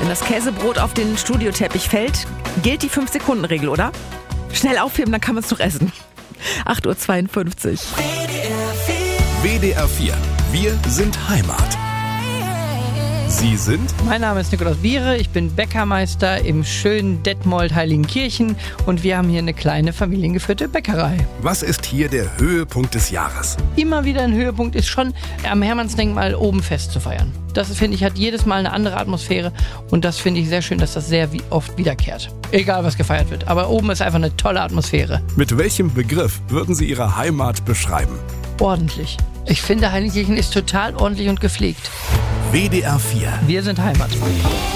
Wenn das Käsebrot auf den Studioteppich fällt, gilt die 5-Sekunden-Regel, oder? Schnell aufheben, dann kann man es doch essen. 8:52 Uhr. WDR 4. Wir sind Heimat. Sie sind? Mein Name ist Nikolaus Biere, ich bin Bäckermeister im schönen Detmold Heiligenkirchen und wir haben hier eine kleine familiengeführte Bäckerei. Was ist hier der Höhepunkt des Jahres? Immer wieder ein Höhepunkt ist schon, am Hermannsdenkmal oben Fest zu feiern. Das, finde ich, hat jedes Mal eine andere Atmosphäre und das finde ich sehr schön, dass das sehr oft wiederkehrt. Egal, was gefeiert wird, aber oben ist einfach eine tolle Atmosphäre. Mit welchem Begriff würden Sie Ihre Heimat beschreiben? Ordentlich. Ich finde, Heiligenkirchen ist total ordentlich und gepflegt. WDR 4. Wir sind Heimat.